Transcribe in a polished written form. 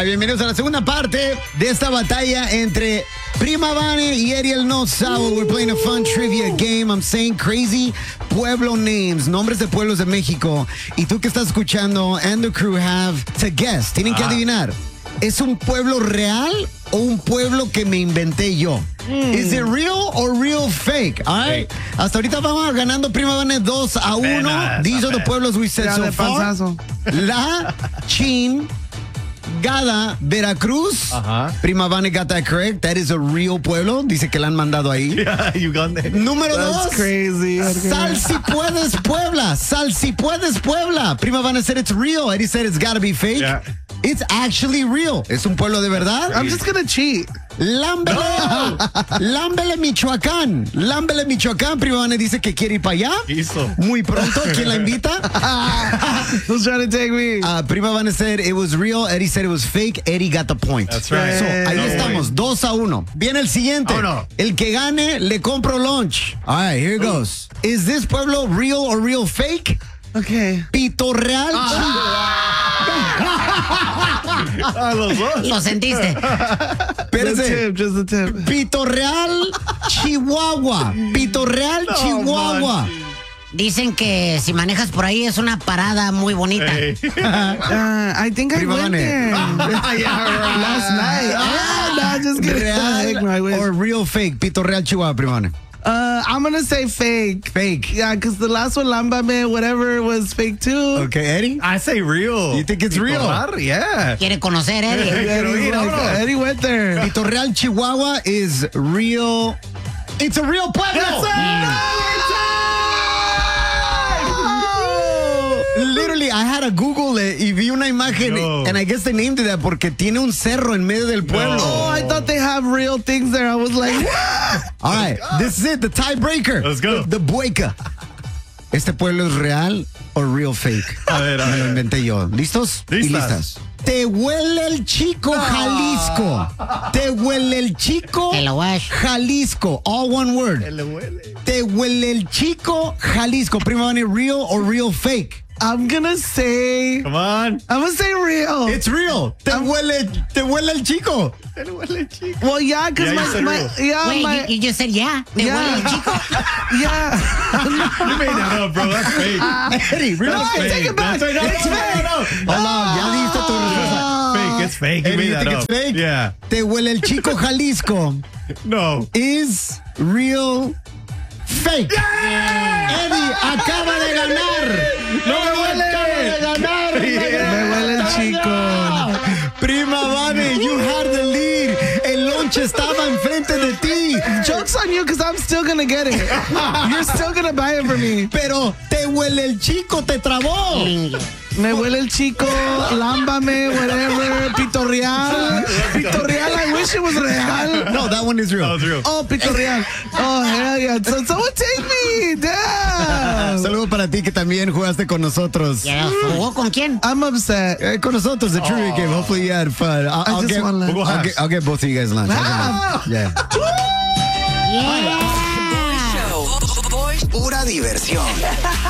Bienvenidos a la segunda parte de esta batalla entre Prima Vane y Ariel No Sabo. We're playing a fun trivia game. I'm saying crazy pueblo names, nombres de pueblos de México. Y tú que estás escuchando and the crew have to guess. Tienen que adivinar. ¿Es un pueblo real o un pueblo que me inventé yo? Is it real or real fake? All right. Hasta ahorita vamos ganando Prima Vane 2-1. These are the pueblos we said so far. La Chingada, Veracruz. Prima Vane got that correct. That is a real pueblo. Dice que la han mandado ahí. Yeah, you got that. Número That's 2. crazy. Sal si puedes Puebla. Sal si puedes Puebla. Prima Vane said it's real. Eddie said it's gotta be fake. Yeah. It's actually real. Es un pueblo de verdad. I'm just gonna cheat. Lámbele. Lámbele, Michoacán. Lámbele, Michoacán. Prima Vane dice que quiere ir para allá. Hizo. Muy pronto. ¿Quién la invita? Who's trying to take me? Prima Vane said it was real. Eddie said it was fake. Eddie got the point. That's right. So, ahí No estamos, 2-1. Viene el siguiente. Oh, no. El que gane, le compro lunch. All right, here it goes. Is this pueblo real or real fake? Okay. Pito Real. Los dos. Lo sentiste. Espérese. Just the tip. Pito Real, Chihuahua. Pito Real, Chihuahua. Dicen que si manejas por ahí es una parada muy bonita. Hey. I think I Prima went Vane. there last night. No, just kidding. Real or real fake? Pito Real, Chihuahua, Prima Vane. I'm gonna say fake. Fake. Yeah, because the last one, Lambame, whatever, was fake too. Okay, Eddie? I say real. You think it's real? Yeah. Quiere conocer, Eddie. Eddie went there. Pito Real, Chihuahua is real. It's a real pueblo. Literally, I had to Google it y vi una imagen, No. and I guess they named it that porque tiene un cerro en medio del pueblo. Oh, I thought they have real things there. I was like, All right, this is it, the tiebreaker. Let's go. The bueca. ¿Este pueblo es real o real fake? A ver, a Me lo ver. inventé yo. ¿Listos? Y Listas. listas. Te huele el chico, Jalisco. Te huele el chico, Te lo wash. Jalisco. All one word. Te huele el chico, Jalisco. Prima Vane, real or real fake? I'm gonna say Come on. real. It's real. Te huele el chico. Well, yeah, because Yeah, you said real. Wait, you just said yeah. Te Yeah. huele el chico. yeah. You made that up, bro. That's fake. Eddie, real No, or I fake? take it back. That's right. It's fake. Hold on, ya diste tu respuesta. Fake. It's fake. You Eddie, made you that think up. it's fake? Yeah. Te huele el chico, Jalisco. No. Is real fake. Eddie acaba de ganar. No me huele. Acaba de ganar. Me huele el chico. Prima Vane, you had the lead. El lonche estaba enfrente de ti. Joke's on you because I'm still gonna get it. You're still gonna buy it for me. Pero te huele el chico, te trabó. Me huele el chico, lámbame, whatever, Pito Real. Pito Real, I wish it was real. No, that one is real. That was real. Oh, Pito Real. Oh, hell yeah. So someone take me. Damn. Saludos para ti que también jugaste con nosotros. ¿Ya jugó con quién? I'm upset. Con nosotros, the trivia game. Hopefully you had fun. I'll just get, want lunch. We'll go halves. I'll get both of you guys lunch. Ah. Yeah. Yeah. Pura diversión.